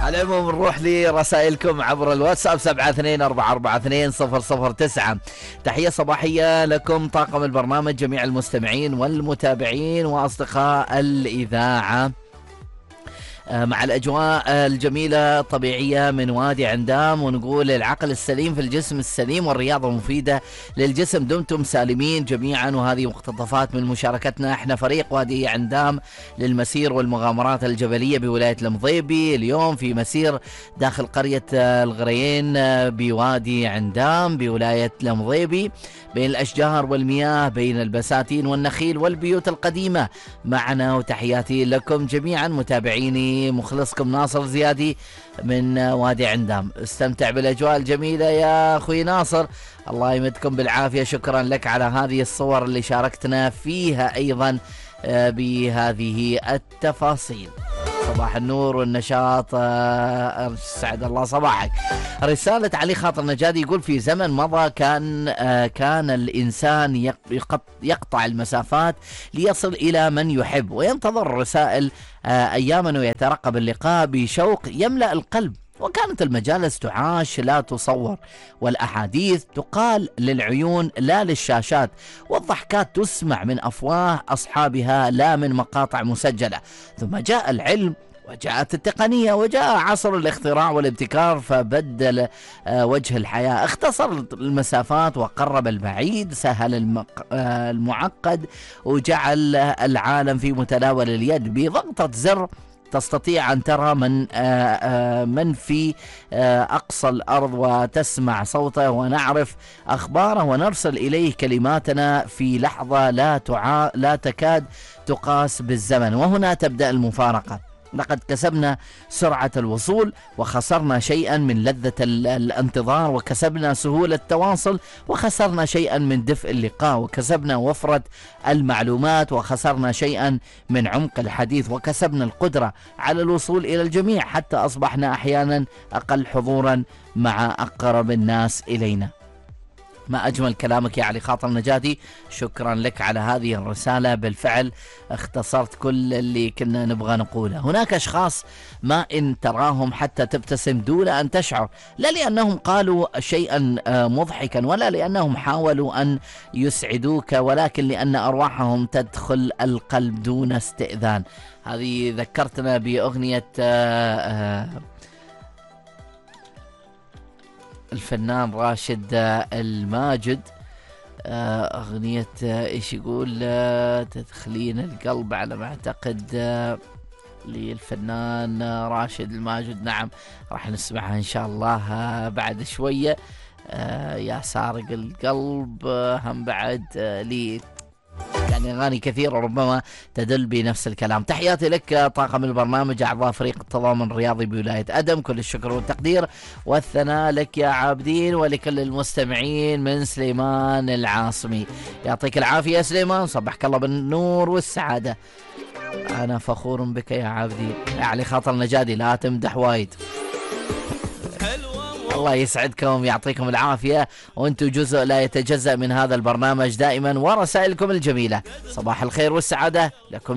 على العموم نروح لرسائلكم عبر الواتساب 7244420009. تحية صباحية لكم طاقم البرنامج، جميع المستمعين والمتابعين وأصدقاء الإذاعة، مع الأجواء الجميلة الطبيعية من وادي عندام، ونقول العقل السليم في الجسم السليم والرياضة مفيدة للجسم، دمتم سالمين جميعا. وهذه مقتطفات من مشاركتنا. احنا فريق وادي عندام للمسير والمغامرات الجبلية بولاية المضيبي، اليوم في مسير داخل قرية الغريين بوادي عندام بولاية المضيبي، بين الأشجار والمياه، بين البساتين والنخيل والبيوت القديمة معنا. وتحياتي لكم جميعا متابعيني، مخلصكم ناصر زيادي من وادي عندام. استمتع بالأجواء الجميلة يا أخوي ناصر، الله يمدكم بالعافية. شكرا لك على هذه الصور اللي شاركتنا فيها أيضا بهذه التفاصيل. صباح النور والنشاط، سعد الله صباحك. رسالة علي خاطر نجادي يقول في زمن مضى كان الإنسان يقطع المسافات ليصل إلى من يحب، وينتظر الرسائل أياما ويترقب اللقاء بشوق يملأ القلب، وكانت المجالس تعاش لا تصور، والأحاديث تقال للعيون لا للشاشات، والضحكات تسمع من أفواه أصحابها لا من مقاطع مسجلة. ثم جاء العلم وجاءت التقنية وجاء عصر الاختراع والابتكار، فبدل وجه الحياة، اختصر المسافات وقرب البعيد، سهل المعقد، وجعل العالم في متناول اليد. بضغطة زر تستطيع أن ترى من في أقصى الأرض وتسمع صوته، ونعرف أخباره، ونرسل إليه كلماتنا في لحظة لا تكاد تقاس بالزمن. وهنا تبدأ المفارقة. لقد كسبنا سرعة الوصول، وخسرنا شيئا من لذة الانتظار، وكسبنا سهولة التواصل، وخسرنا شيئا من دفء اللقاء، وكسبنا وفرة المعلومات، وخسرنا شيئا من عمق الحديث، وكسبنا القدرة على الوصول إلى الجميع، حتى أصبحنا أحيانا أقل حضورا مع أقرب الناس إلينا. ما أجمل كلامك يا علي خاطر نجاتي، شكرا لك على هذه الرسالة. بالفعل اختصرت كل اللي كنا نبغى نقوله. هناك أشخاص ما إن تراهم حتى تبتسم دون أن تشعر، لا لأنهم قالوا شيئا مضحكا، ولا لأنهم حاولوا أن يسعدوك، ولكن لأن أرواحهم تدخل القلب دون استئذان. هذه ذكرتنا بأغنية الفنان راشد الماجد، أغنية إيش يقول، تدخلين القلب على ما أعتقد، للفنان راشد الماجد. نعم راح نسمعها إن شاء الله بعد شوية. يا سارق القلب هم بعد لي، يعني أغاني كثيرة ربما تدل بنفس الكلام. تحياتي لك طاقم البرنامج، أعضاء فريق التضامن الرياضي بولاية أدم، كل الشكر والتقدير والثناء لك يا عابدين، ولكل المستمعين من سليمان العاصمي. يعطيك العافية يا سليمان، صبحك الله بالنور والسعادة. أنا فخور بك يا عابدين. يا علي خاطر نجادي لا تمدح وايد. الله يسعدكم، يعطيكم العافية، وانتم جزء لا يتجزأ من هذا البرنامج دائما، ورسائلكم الجميلة. صباح الخير والسعادة لكم.